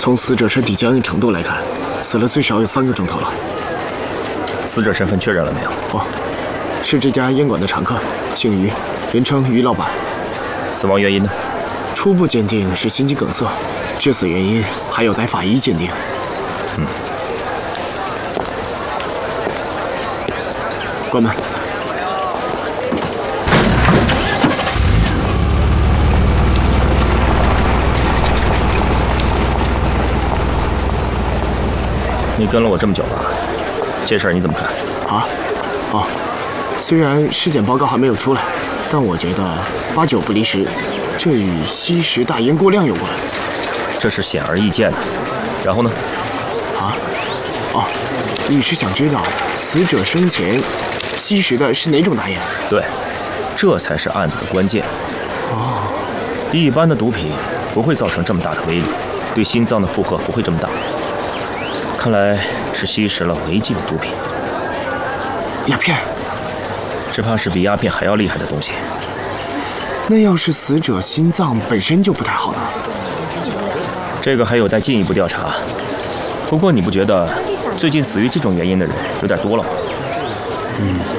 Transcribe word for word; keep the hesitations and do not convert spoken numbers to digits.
从死者身体僵硬程度来看，死了最少有三个钟头了。 死者身份确认了没有？ 哦，是这家烟馆的常客，姓于，人称于老板。 死亡原因呢？ 初步鉴定是心肌梗塞，致死原因还有待法医鉴定。 嗯。 关门。 你跟了我这么久了，这事儿你怎么看？ 啊？哦，虽然尸检报告还没有出来，但我觉得八九不离十，这与吸食大烟过量有关。 这是显而易见的。然后呢？ 啊？哦，你是想知道死者生前吸食的是哪种大烟？ 对，这才是案子的关键。 哦， 一般的毒品不会造成这么大的威力，对心脏的负荷不会这么大。看来是吸食了违禁的毒品。 鸦片？ 只怕是比鸦片还要厉害的东西。 那要是死者心脏本身就不太好呢？ 这个还有待进一步调查。不过你不觉得最近死于这种原因的人有点多了吗？ 嗯。